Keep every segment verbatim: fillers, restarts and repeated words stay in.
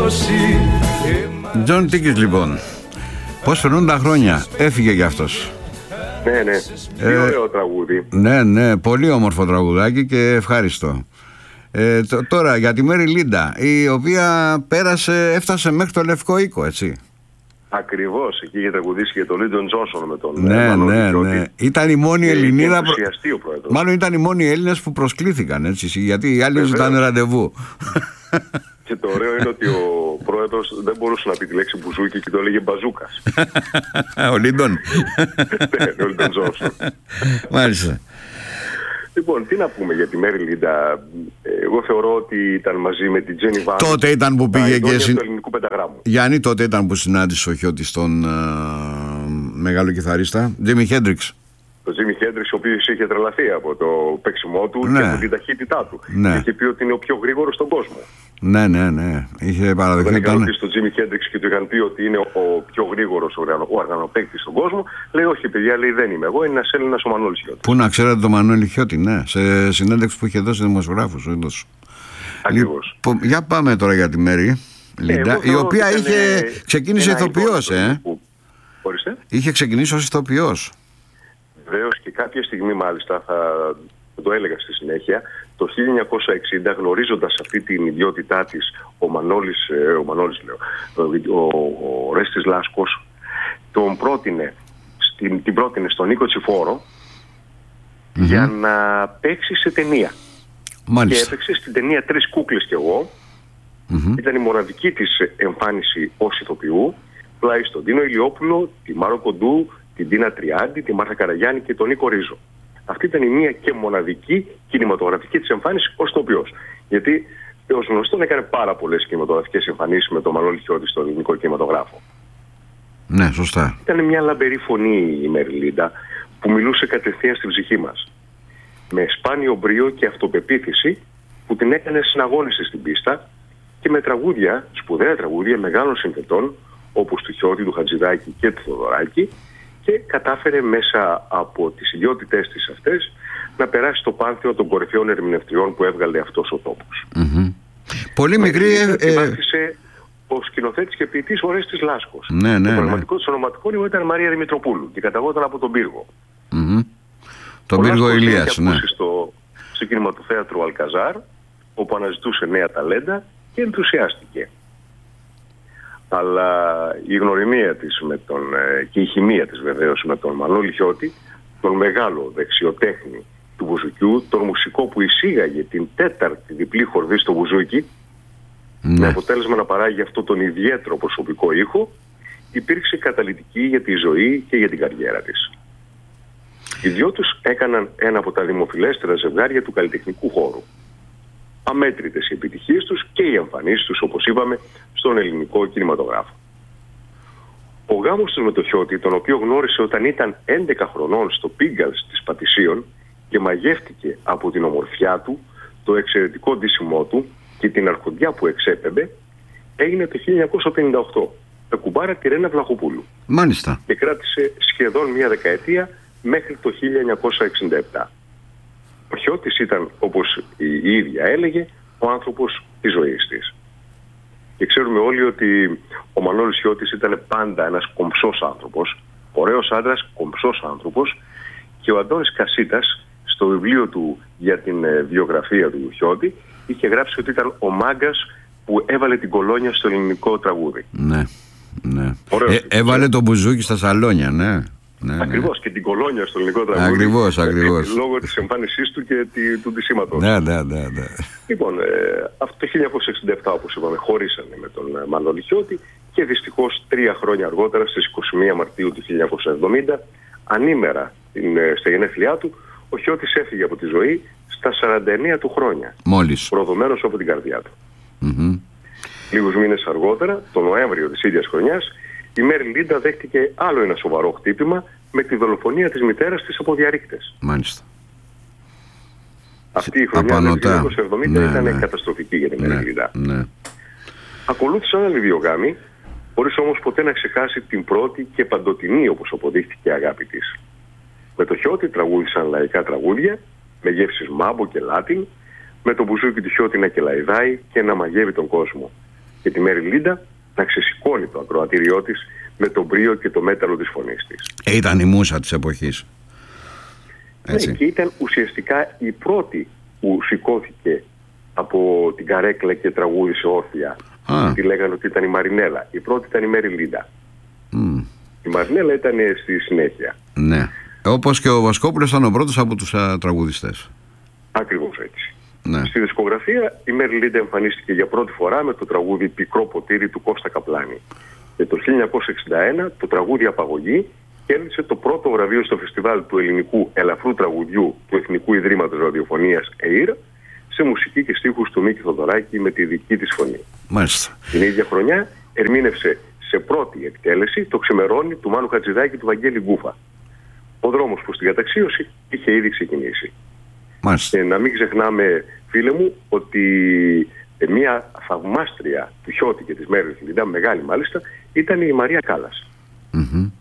δώσει. Τζον Τίκης λοιπόν. Πώς περνούν τα χρόνια. Έφυγε κι αυτός. Ναι, ναι. Τι ε, ωραίο τραγούδι. Ναι, ναι. Πολύ όμορφο τραγουδάκι και ευχάριστο. Ε, τ, τώρα για τη Μέρι Λίντα, η οποία πέρασε, έφτασε μέχρι το Λευκό Οίκο, έτσι. Ακριβώς, εκεί είχε τραγουδήσει και τον Λίντον Τζόνσον με τον ναι, Μανώλη ναι, Χιώτη. Ναι. Ήταν η μόνη Ελληνίδα. Προ... Μάλλον ήταν οι μόνοι Έλληνες που προσκλήθηκαν, έτσι, γιατί οι άλλοι ζητάνε ραντεβού. Και το ωραίο είναι ότι ο πρόεδρος δεν μπορούσε να πει τη λέξη μπουζούκι και το έλεγε μπαζούκας. Ο Λίντον. Ναι, ο Λίντον Τζόνσον. Μάλιστα. Λοιπόν, τι να πούμε για τη Μέρι Λίντα. Εγώ θεωρώ ότι ήταν μαζί με την Τζένι Βάν. Τότε ήταν που πήγε και συν... του ελληνικού πενταγράμμου. Γιάννη, τότε ήταν που συνάντησε ο Χιώτης τον uh, μεγάλο κιθαρίστα Τζίμι Χέντριξ. Το Τζίμι Χέντριξ, ο οποίος είχε τρελαθεί από το παίξιμό του, ναι, και από την ταχύτητά του. Ναι. Είχε πει ότι είναι ο πιο γρήγορος στον κόσμο. Ναι, ναι, ναι. Είχε παραδεχθεί. Όταν είχαν πει στον Τζίμι Χέντριξ και του είχαν πει ότι είναι ο πιο γρήγορος ο οργανοπαίκτης στον κόσμο, λέει: όχι, παιδιά, λέει, δεν είμαι εγώ, είναι ένας Έλληνας ο Μανώλης Χιώτης. Πού να ξέρετε τον Μανώλη Χιώτη, ναι, σε συνέντευξη που είχε δώσει δημοσιογράφους. Ακριβώς. Λοιπόν, για πάμε τώρα για τη Μέρι Λίντα, ε, η οποία είχε ξεκίνησε ηθοποιός, ε. Ορίστε. Είχε ξεκινήσει ως ηθοποιός. Βεβαίως, και κάποια στιγμή μάλιστα θα το έλεγα στη συνέχεια, το χίλια εννιακόσια εξήντα, γνωρίζοντας αυτή την ιδιότητά της, ο Μανώλης, ο Μανώλης λέω, ο, ο Ρέστης Λάσκος, τον πρότεινε, στην, την πρότεινε στον Νίκο Τσιφόρο mm-hmm. για να παίξει σε ταινία. Μάλιστα. Και έπαιξε στην ταινία Τρεις κούκλες κι εγώ. Mm-hmm. Ήταν η μοναδική της εμφάνιση ως ηθοποιού, πλάι στον Τίνο Ηλιόπουλο, τη Μάρο Κοντού, την Τίνα Τριάντη, τη Μάρθα Καραγιάννη και τον Νίκο Ρίζο. Αυτή ήταν η μία και μοναδική κινηματογραφική της εμφάνιση ως ηθοποιός. Γιατί ως γνωστόν έκανε πάρα πολλές κινηματογραφικές εμφανίσεις με τον Μανώλη Χιώτη στο ελληνικό κινηματογράφο. Ναι, σωστά. Ήταν μια λαμπερή φωνή η Μέρι Λίντα που μιλούσε κατευθείαν στην ψυχή μας. Με σπάνιο μπρίο και αυτοπεποίθηση που την έκανε συναγώνιση στην πίστα και με τραγούδια, σπουδαία τραγούδια μεγάλων συνθετών όπως του Χιώτη, του Χατζηδάκη και του Θοδωράκη, και κατάφερε μέσα από τις ιδιότητές της αυτές να περάσει στο πάνθεο των κορυφαίων ερμηνευτριών που έβγαλε αυτός ο τόπος. Mm-hmm. Πολύ μικρή... Ε, άρχισε ο σκηνοθέτης και ποιητής ο Ρέστης Λάσκος. Ναι, ναι, το πραγματικό ναι. της ονοματικό ήταν Μαρία Δημητροπούλου και καταγόταν από τον Πύργο. Mm-hmm. Τον Πύργο Ηλίας, ναι. Στο, στο κινηματοθέατρο Αλκαζάρ, όπου αναζητούσε νέα ταλέντα και ενθουσιάστηκε. Αλλά η γνωριμία της με τον, και η χημεία της βεβαίως με τον Μανώλη Χιώτη, τον μεγάλο δεξιοτέχνη του μπουζουκιού, τον μουσικό που εισήγαγε την τέταρτη διπλή χορδή στο μπουζούκι, ναι, με αποτέλεσμα να παράγει αυτό τον ιδιαίτερο προσωπικό ήχο, υπήρξε καταλυτική για τη ζωή και για την καριέρα της. Οι δυο τους έκαναν ένα από τα δημοφιλέστερα ζευγάρια του καλλιτεχνικού χώρου. Αμέτρητες οι επιτυχίες τους και οι εμφανίσεις τους, όπως είπαμε, στον ελληνικό κινηματογράφο. Ο γάμος τους με το Χιώτη, τον οποίο γνώρισε όταν ήταν έντεκα χρονών στο Πίγκαλς της Πατησίων και μαγεύτηκε από την ομορφιά του, το εξαιρετικό ντύσιμό του και την αρχοντιά που εξέπεμπε, έγινε το χίλια εννιακόσια πενήντα οκτώ με κουμπάρα τη Ρένα Βλαχοπούλου. Μάλιστα. Και κράτησε σχεδόν μια δεκαετία μέχρι το χίλια εννιακόσια εξήντα επτά. Ο Χιώτης ήταν, όπως η ίδια έλεγε, ο άνθρωπος της ζωής της. Και ξέρουμε όλοι ότι ο Μανώλης Χιώτης ήταν πάντα ένας κομψός άνθρωπος, ωραίος άντρας, κομψός άνθρωπος, και ο Αντώνης Κασίτας στο βιβλίο του για την βιογραφία του Χιώτη είχε γράψει ότι ήταν ο μάγκας που έβαλε την κολόνια στο ελληνικό τραγούδι. Ναι, ναι. Ε, έβαλε το μπουζούκι στα σαλόνια, ναι. Ναι, ακριβώς, ναι. Και την κολόνια στο ελληνικό τραγούδι. Ακριβώς, ακριβώς. Λόγω της εμφάνισής του και του ντυσίματος. Ναι, ναι, ναι, ναι. Λοιπόν, ε, αυτό το χίλια εννιακόσια εξήντα επτά, όπως είπαμε, χωρίσανε με τον Μανώλη Χιώτη και δυστυχώς τρία χρόνια αργότερα, στις είκοσι μία Μαρτίου του χίλια εννιακόσια εβδομήντα, ανήμερα στα γενέθλιά του, ο Χιώτης έφυγε από τη ζωή στα σαράντα εννέα του χρόνια. Μόλις. Προδομένος από την καρδιά του. Mm-hmm. Λίγους μήνες αργότερα, τον Νοέμβριο της ίδιας χρονιάς, η Μέρι Λίντα δέχτηκε άλλο ένα σοβαρό χτύπημα με τη δολοφονία της μητέρας της από διαρρήκτες. Μάλιστα. Αυτή η χρονιά του χίλια εννιακόσια εβδομήντα ναι, ήταν ναι. καταστροφική για τη Μέρι ναι, Λίντα. Ναι. Ακολούθησαν άλλοι δύο γάμοι, χωρίς όμως ποτέ να ξεχάσει την πρώτη και παντοτινή, όπως αποδείχθηκε, αγάπη της. Με το Χιώτη τραγούδησαν λαϊκά τραγούδια, με γεύσεις μάμπο και λάτιν, με το μπουζούκι του Χιώτη να κελαϊδάει και να μαγεύει τον κόσμο. και τη Μέρι Λίντα να ξεσηκώνει το ακροατήριό της με τον μπρίο και το μέταλλο της φωνής της. Ε, ήταν η μούσα της εποχής. Έτσι. Ναι, και ήταν ουσιαστικά η πρώτη που σηκώθηκε από την καρέκλα και τραγούδισε όρθια. Τη λέγανε ότι ήταν η Μαρινέλα. Η πρώτη ήταν η Μέρι Λίντα. Mm. Η Μαρινέλα ήταν στη συνέχεια. Ναι. Όπως και ο Βασκόπουλος ήταν ο πρώτος από τους α, τραγουδιστές. Ακριβώς έτσι. Ναι. Στη δισκογραφία η Μέρι Λίντα εμφανίστηκε για πρώτη φορά με το τραγούδι «Πικρό ποτήρι» του Κώστα Καπλάνη. Και το χίλια εννιακόσια εξήντα ένα το τραγούδι «Απαγωγή» κέρδισε το πρώτο βραβείο στο φεστιβάλ του ελληνικού ελαφρού τραγουδιού του Εθνικού Ιδρύματος Ραδιοφωνίας ΕΙΡ σε μουσική και στίχους του Μίκη Θοδωράκη με τη δική της φωνή. Μάλιστα. Την ίδια χρονιά ερμήνευσε σε πρώτη εκτέλεση το «Ξημερώνει» του Μάνου Χατζηδάκη του Βαγγέλη Γκούφα. Ο δρόμος προς την καταξίωση είχε ήδη ξεκινήσει. Μάλιστα. Και να μην ξεχνάμε, φίλε μου, ότι μια θαυμάστρια του Χιώτη και της Μέρης Λίντα, μεγάλη μάλιστα, ήταν η Μαρία Κάλλας. Mm-hmm.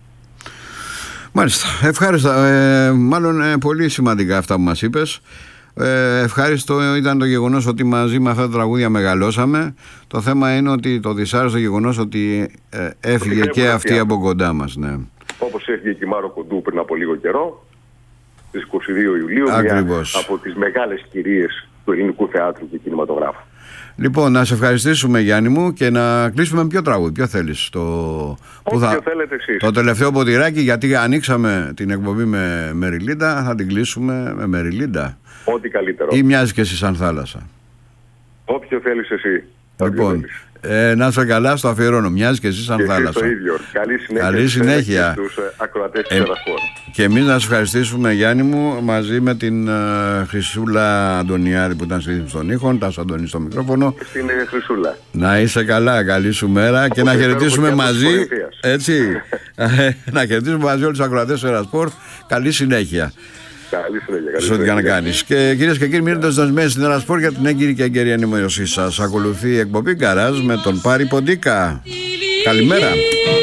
Μάλιστα. Ευχάριστα. Ε, μάλλον ε, πολύ σημαντικά αυτά που μας είπες. Ε, ευχάριστο ήταν το γεγονός ότι μαζί με αυτά τα τραγούδια μεγαλώσαμε. Το θέμα είναι ότι το δυσάρεστο γεγονός ότι ε, έφυγε και αυτή από κοντά μας. Ναι. Όπως έφυγε και η Μάρο Κοντού πριν από λίγο καιρό, στις είκοσι δύο Ιουλίου, Ακριβώς. Μια από τις μεγάλες κυρίες του ελληνικού θεάτρου και κινηματογράφου. Λοιπόν, να σε ευχαριστήσουμε, Γιάννη μου, και να κλείσουμε με ποιο τραγούδι. Ποιο θέλεις? Το... Ό,τι θα... θέλετε εσείς. Το τελευταίο ποτηράκι, γιατί ανοίξαμε την εκπομπή με Μέρι Λίντα, θα την κλείσουμε με Μέρι Λίντα. Ό,τι καλύτερο. Ή μοιάζει και εσύ σαν θάλασσα? Όποιο θέλεις εσύ. Λοιπόν, ε, να είσαι καλά, στο αφιερώνω. Μοιάζει και εσύ σαν και θάλασσα. Το ίδιο. Καλή συνέχεια, Καλή συνέχεια. στους ακροατές της Ερασπορ. Και εμείς να σας ευχαριστήσουμε, Γιάννη μου, μαζί με την uh, Χρυσούλα Αντωνιάδη που ήταν στη ρύθμιση των ήχων, τα Αντωνή στο μικρόφωνο. Στην Χρυσούλα. Να είσαι καλά, καλή σου μέρα. Από και να χαιρετήσουμε μαζί. Έτσι. Να χαιρετήσουμε μαζί όλους τους ακροατές του Ερασπορ. Καλή συνέχεια. Καλή συνέχεια. Καλή σε ό,τι και να κάνεις. Και κυρίες και κύριοι, μείνετε συντονισμένοι στην Ερασπορ για την έγκυρη και έγκαιρη ενημέρωσή σας. Ακολουθεί η εκπομπή Γκαράζ με τον Πάρη Ποντίκα. Καλημέρα.